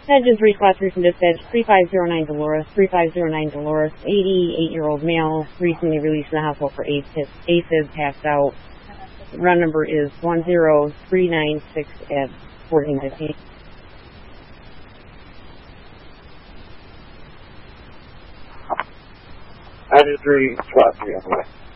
Edges 3 Squad 3 from dispatch, 3509 Dolores, 3509 Dolores, 88-year-old male, recently released from the hospital for AFib, passed out. Run number is 10396 at 1415. Edges 3 Squad 3 on the way.